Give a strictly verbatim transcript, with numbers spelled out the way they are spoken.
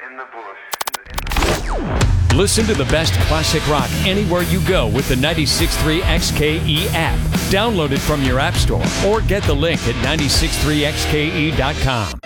in the bush. Listen to the best classic rock anywhere you go with the ninety-six point three X K E app. Download it from your app store or get the link at nine six three X K E dot com.